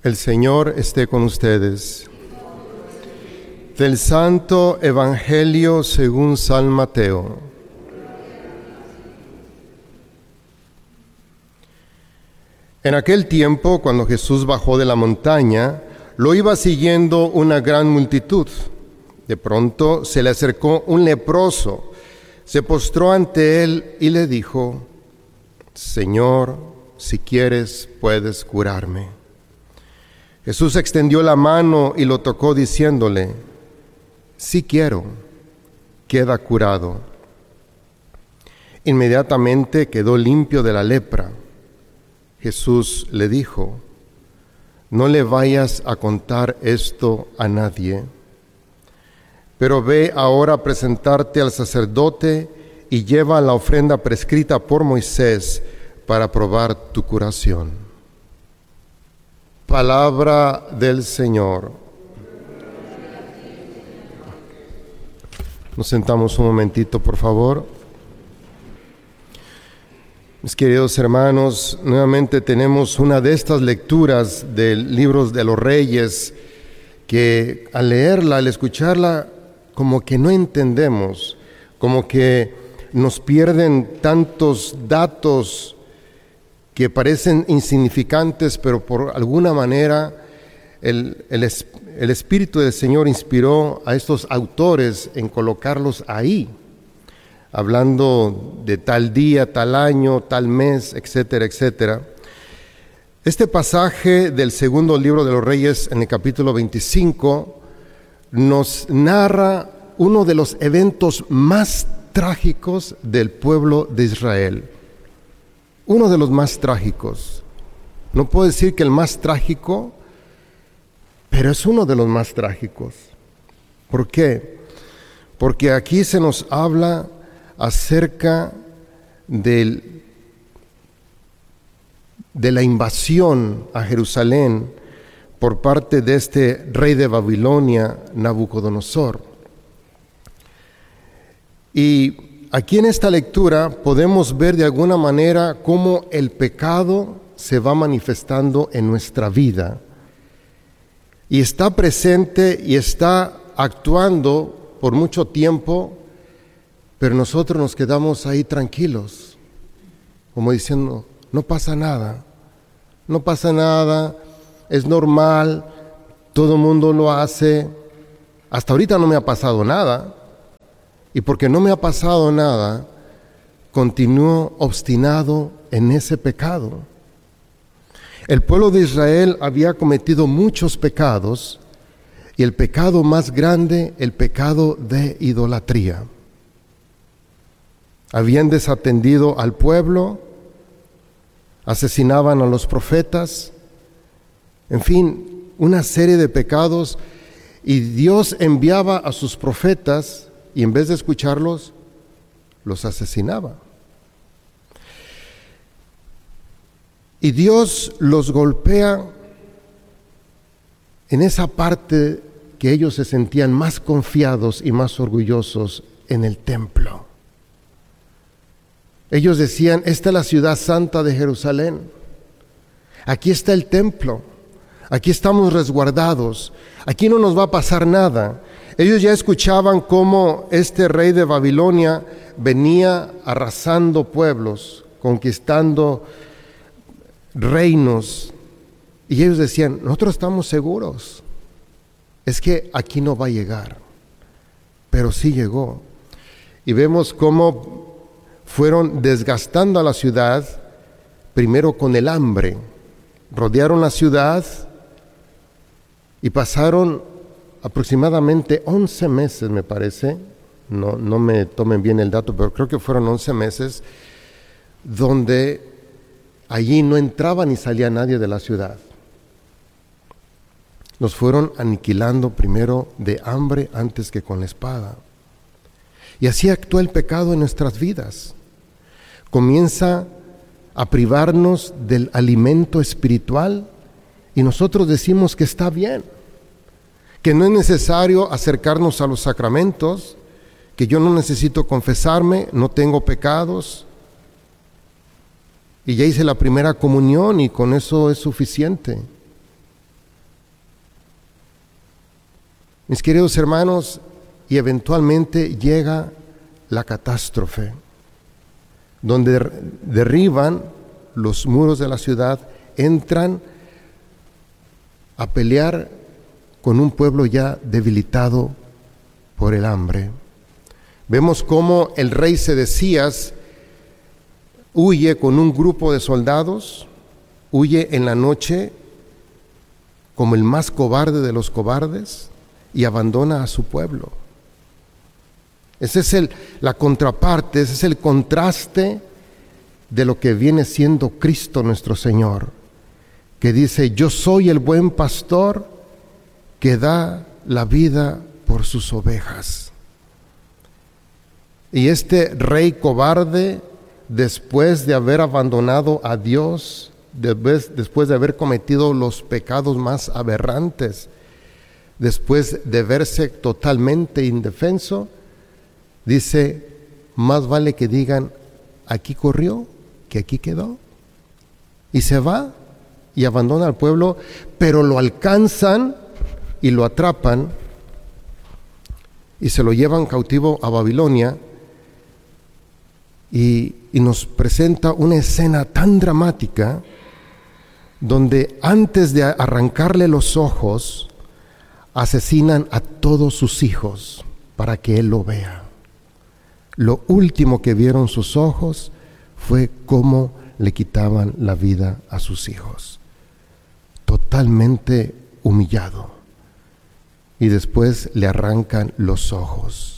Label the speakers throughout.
Speaker 1: El Señor esté con ustedes. Del Santo Evangelio según San Mateo. En aquel tiempo, cuando Jesús bajó de la montaña, lo iba siguiendo una gran multitud. De pronto se le acercó un leproso, se postró ante él y le dijo: Señor, si quieres, puedes curarme. Jesús extendió la mano y lo tocó diciéndole: Sí quiero, queda curado. Inmediatamente quedó limpio de la lepra. Jesús le dijo: No le vayas a contar esto a nadie, pero ve ahora a presentarte al sacerdote y lleva la ofrenda prescrita por Moisés para probar tu curación. Palabra del Señor. Nos sentamos un momentito, por favor. Mis queridos hermanos, nuevamente tenemos una de estas lecturas del libro de los Reyes que al leerla, al escucharla, como que no entendemos, como que nos pierden tantos datos que parecen insignificantes, pero por alguna manera el Espíritu del Señor inspiró a estos autores en colocarlos ahí, hablando de tal día, tal año, tal mes, etcétera, etcétera. Este pasaje del segundo libro de los Reyes, en el capítulo 25, nos narra uno de los eventos más trágicos del pueblo de Israel. Uno de los más trágicos. No puedo decir que el más trágico, pero es uno de los más trágicos. ¿Por qué? Porque aquí se nos habla acerca de la invasión a Jerusalén por parte de este rey de Babilonia, Nabucodonosor. Y aquí en esta lectura podemos ver de alguna manera cómo el pecado se va manifestando en nuestra vida. Y está presente y está actuando por mucho tiempo, pero nosotros nos quedamos ahí tranquilos, como diciendo: no pasa nada, no pasa nada, es normal, todo el mundo lo hace, hasta ahorita no me ha pasado nada, y porque no me ha pasado nada, continúo obstinado en ese pecado. El pueblo de Israel había cometido muchos pecados, y el pecado más grande, el pecado de idolatría. Habían desatendido al pueblo, asesinaban a los profetas, en fin, una serie de pecados, y Dios enviaba a sus profetas y en vez de escucharlos, los asesinaba. Y Dios los golpea en esa parte que ellos se sentían más confiados y más orgullosos, en el templo. Ellos decían: esta es la ciudad santa de Jerusalén, aquí está el templo, aquí estamos resguardados, aquí no nos va a pasar nada. Ellos ya escuchaban cómo este rey de Babilonia venía arrasando pueblos, conquistando reinos, y ellos decían: nosotros estamos seguros, es que aquí no va a llegar. Pero sí llegó, y vemos cómo fueron desgastando a la ciudad, primero con el hambre. Rodearon la ciudad y pasaron aproximadamente 11 meses, me parece, no me tomen bien el dato, pero creo que fueron 11 meses, donde allí no entraba ni salía nadie de la ciudad. Nos fueron aniquilando primero de hambre antes que con la espada. Y así actúa el pecado en nuestras vidas. Comienza a privarnos del alimento espiritual y nosotros decimos que está bien, que no es necesario acercarnos a los sacramentos, que yo no necesito confesarme, no tengo pecados, y ya hice la primera comunión y con eso es suficiente. Mis queridos hermanos, y eventualmente llega la catástrofe, donde derriban los muros de la ciudad, entran a pelear con un pueblo ya debilitado por el hambre. Vemos cómo el rey Sedecías huye con un grupo de soldados, huye en la noche como el más cobarde de los cobardes y abandona a su pueblo. Esa es la contraparte, ese es el contraste de lo que viene siendo Cristo nuestro Señor, que dice: yo soy el buen pastor que da la vida por sus ovejas. Y este rey cobarde, después de haber abandonado a Dios, después de haber cometido los pecados más aberrantes, después de verse totalmente indefenso, dice: más vale que digan, aquí corrió, que aquí quedó. Y se va y abandona al pueblo, pero lo alcanzan y lo atrapan y se lo llevan cautivo a Babilonia. Y nos presenta una escena tan dramática, donde antes de arrancarle los ojos, asesinan a todos sus hijos para que él lo vea. Lo último que vieron sus ojos fue cómo le quitaban la vida a sus hijos. Totalmente humillado. Y después le arrancan los ojos.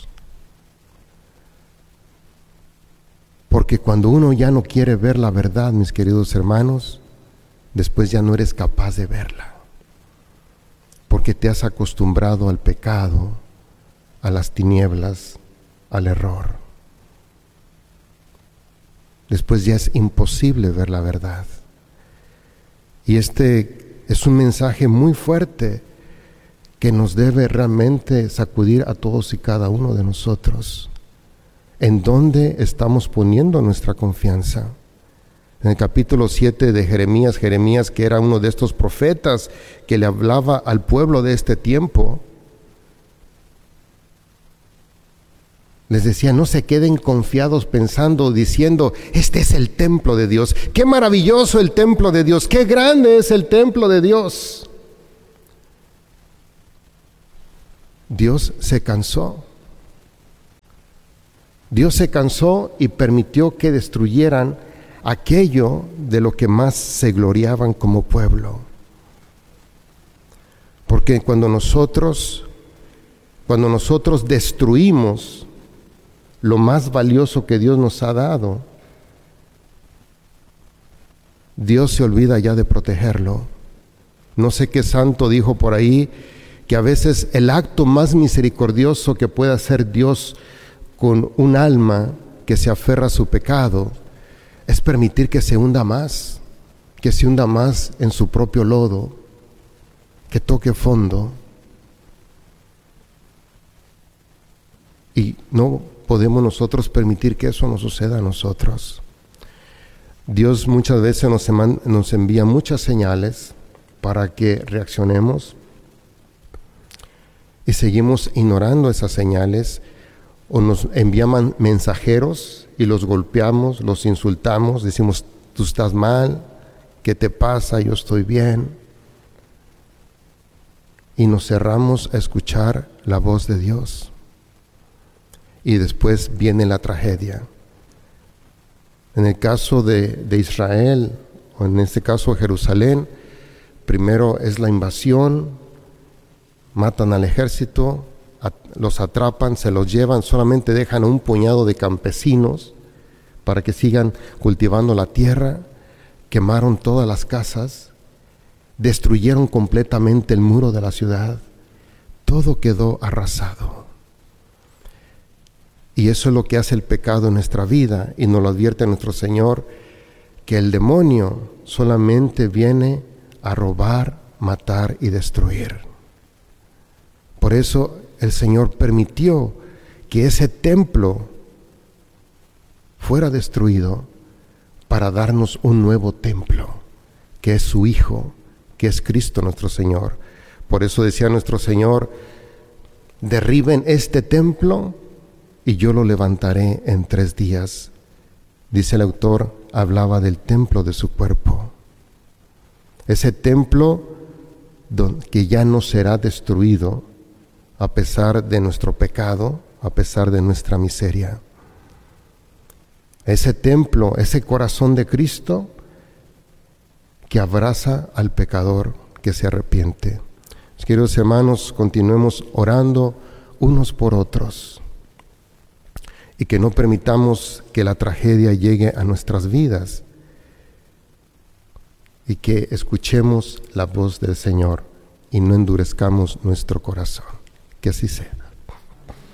Speaker 1: Porque cuando uno ya no quiere ver la verdad, mis queridos hermanos, después ya no eres capaz de verla. Porque te has acostumbrado al pecado, a las tinieblas, al error. Después ya es imposible ver la verdad. Y este es un mensaje muy fuerte que nos debe realmente sacudir a todos y cada uno de nosotros. ¿En dónde estamos poniendo nuestra confianza? En el capítulo 7 de Jeremías, que era uno de estos profetas que le hablaba al pueblo de este tiempo, les decía: no se queden confiados pensando, diciendo: este es el templo de Dios. ¡Qué maravilloso el templo de Dios! ¡Qué grande es el templo de Dios! Dios se cansó. Dios se cansó y permitió que destruyeran aquello de lo que más se gloriaban como pueblo. Porque cuando nosotros destruimos lo más valioso que Dios nos ha dado, Dios se olvida ya de protegerlo. No sé qué santo dijo por ahí que a veces el acto más misericordioso que puede hacer Dios con un alma que se aferra a su pecado es permitir que se hunda más en su propio lodo, que toque fondo. Y no podemos nosotros permitir que eso nos suceda a nosotros. Dios muchas veces nos envía muchas señales para que reaccionemos y seguimos ignorando esas señales, o nos envían mensajeros y los golpeamos, los insultamos, decimos: tú estás mal, ¿qué te pasa? Yo estoy bien. Y nos cerramos a escuchar la voz de Dios. Y después viene la tragedia. En el caso de Israel, o en este caso Jerusalén, primero es la invasión, matan al ejército, los atrapan, se los llevan, solamente dejan a un puñado de campesinos para que sigan cultivando la tierra, quemaron todas las casas, destruyeron completamente el muro de la ciudad, todo quedó arrasado. Y eso es lo que hace el pecado en nuestra vida, y nos lo advierte nuestro Señor, que el demonio solamente viene a robar, matar y destruir. Por eso el Señor permitió que ese templo fuera destruido para darnos un nuevo templo, que es su Hijo, que es Cristo nuestro Señor. Por eso decía nuestro Señor: derriben este templo y yo lo levantaré en 3 días. Dice el autor, hablaba del templo de su cuerpo. Ese templo que ya no será destruido a pesar de nuestro pecado, a pesar de nuestra miseria. Ese templo, ese corazón de Cristo que abraza al pecador que se arrepiente. Queridos hermanos, continuemos orando unos por otros y que no permitamos que la tragedia llegue a nuestras vidas y que escuchemos la voz del Señor y no endurezcamos nuestro corazón. Que así sea.